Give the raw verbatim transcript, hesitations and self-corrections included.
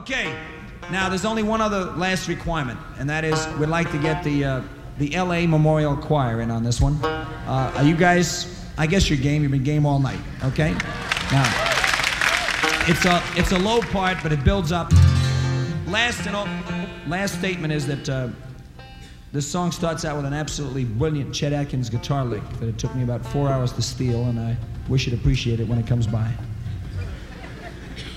Okay, now there's only one other last requirement, and that is we'd like to get the uh, the L A Memorial Choir in on this one. Uh, are you guys, I guess you're game, you've been game all night, okay? Now, it's a, it's a low part, but it builds up. Last, and all, last statement is that uh, this song starts out with an absolutely brilliant Chet Atkins guitar lick that it took me about four hours to steal, and I wish you'd appreciate it when it comes by.